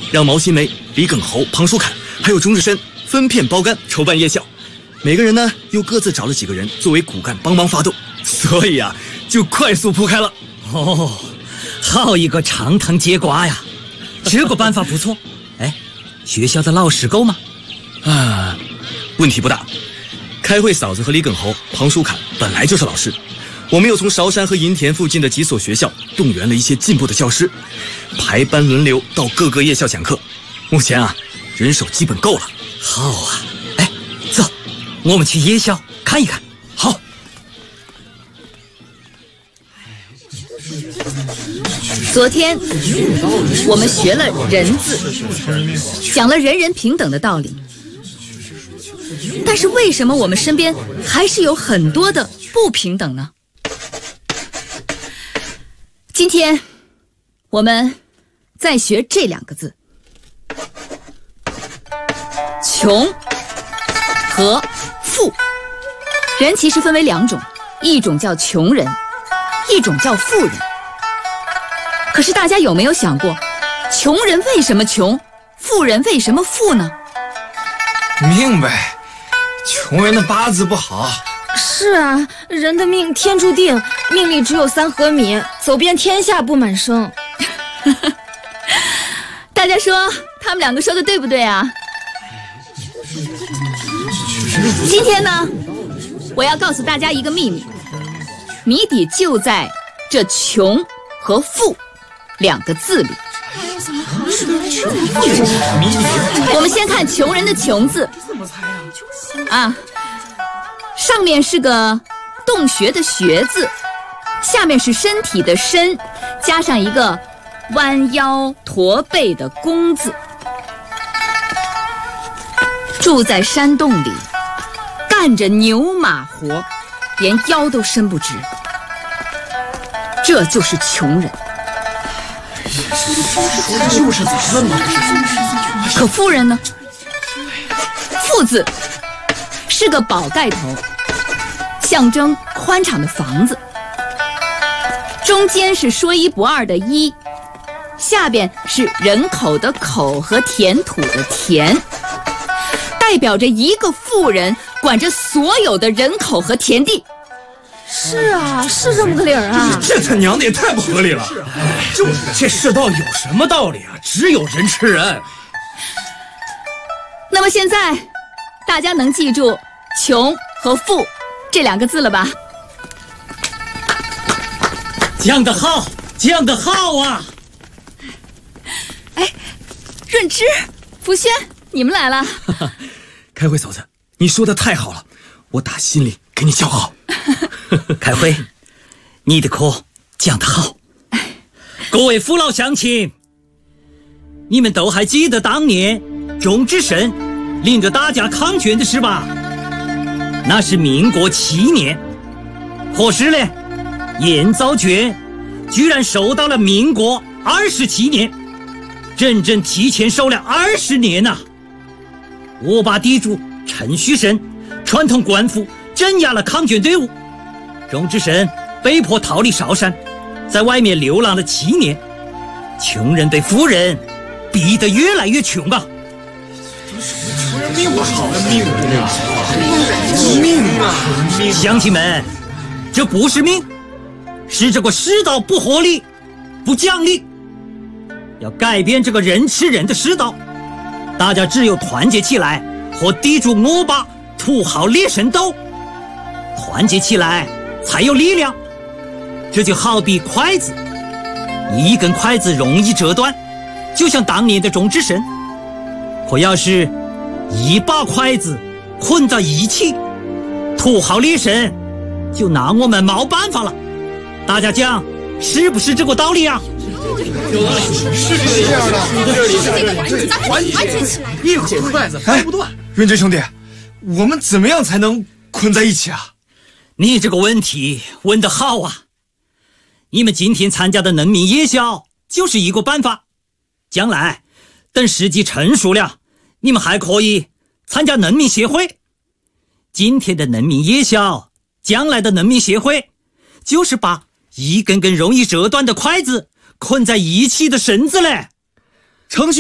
让毛新梅、李耿侯、庞书侃还有钟志深分片包干筹办夜校，每个人呢又各自找了几个人作为骨干帮忙发动，所以啊就快速铺开了。 哦，好一个长藤结瓜呀！这个办法不错。哎，学校的老师够吗？ 啊，问题不大。开会嫂子和李耿侯、庞书侃本来就是老师，我们又从韶山和银田附近的几所学校动员了一些进步的教师，排班轮流到各个夜校讲课。目前啊，人手基本够了。 好啊，哎，走，我们去夜校看一看。 好。 昨天我们学了人字，讲了人人平等的道理。但是为什么我们身边还是有很多的不平等呢？今天我们再学这2个字，穷和富。人其实分为2种，一种叫穷人，一种叫富人。可是大家有没有想过，穷人为什么穷，富人为什么富呢？ 命呗，穷人的八字不好。 是啊，人的命天注定，命里只有3合米，走遍天下不满生。 大家说他们2个说的对不对啊？今天呢，我要告诉大家一个秘密，谜底就在这穷和富2个字里。我们先看穷人的穷字啊，上面是个洞穴的穴字，下面是身体的身，加上一个弯腰驼背的弓字。住在山洞里，干着牛马活，连腰都伸不直，这就是穷人。 就是咱们嘛。 可富人呢？富字是个宝盖头，象征宽敞的房子，中间是说一不二的一，下边是人口的口和填土的填，代表着一个富人管着所有的人口和田地。 是啊，是这么个理儿啊。 这他娘的也太不合理了。就是这世道有什么道理啊？只有人吃人。 那么现在大家能记住穷和富这2个字了吧？ 讲得好，讲得好啊！ 哎，润之、福轩，你们来了。 开会嫂子，你说的太好了，我打心里给你叫好。 开会，你的课讲得好。各位父老乡亲，你们都还记得当年钟志深领着大家抗卷的事吧？那是民国7年，可是呢，燕赵卷居然收到了民国27年，整整提前收了20年呐！我把地主陈旭升传统官府镇压了抗卷队伍，钟志深被迫逃离韶山，在外面流浪了7年，穷人被富人逼得越来越穷啊！ 命不好，命啊！ 乡亲们，这不是命，是这个世道不合理、不讲理。要改变这个人吃人的世道，大家只有团结起来，和地主恶霸、土豪劣绅斗，团结起来才有力量。这就好比筷子，一根筷子容易折断，就像当年的钟志深。可要是一把筷子捆在一起，土豪劣绅就拿我们没办法了。大家讲是不是这个道理啊？ 有道理，是这样的。团结起来，一口筷子掰不断。润之兄弟，我们怎么样才能捆在一起啊？ 你这个问题问得好啊！你们今天参加的农民夜校就是一个办法，将来等时机成熟了，你们还可以参加农民协会。今天的农民夜校，将来的农民协会，就是把一根根容易折断的筷子捆在一起的绳子嘞。程序